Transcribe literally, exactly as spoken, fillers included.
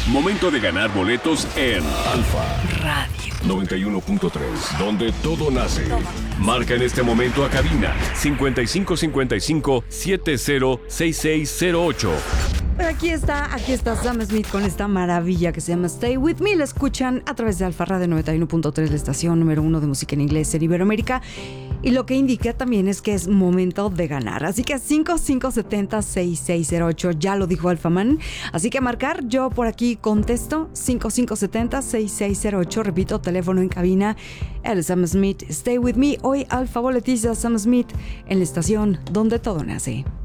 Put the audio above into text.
Momento de ganar boletos en Alfa Radio noventa y uno punto tres, donde todo nace. Marca en este momento a cabina cincuenta y cinco cincuenta y cinco setenta sesenta y seis cero ocho. Aquí está, aquí está Sam Smith con esta maravilla que se llama Stay With Me. La escuchan a través de Alfa Radio noventa y uno punto tres, la estación número uno de música en inglés en Iberoamérica. Y lo que indica también es que es momento de ganar. Así que cinco cinco siete cero seis seis cero ocho, ya lo dijo Alfaman. Así que a marcar, yo por aquí contesto cinco cinco siete cero seis seis cero ocho. Repito, teléfono en cabina. El Sam Smith, Stay With Me. Hoy Alfa Boletiza Sam Smith en la estación donde todo nace.